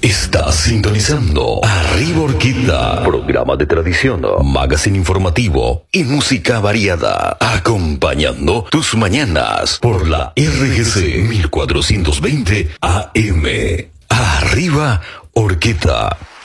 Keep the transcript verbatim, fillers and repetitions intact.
Estás sintonizando Arriba Orquídea, programa de tradición, magazine informativo y música variada, acompañando tus mañanas por la R G C mil cuatrocientos veinte A M. Arriba Orquídea.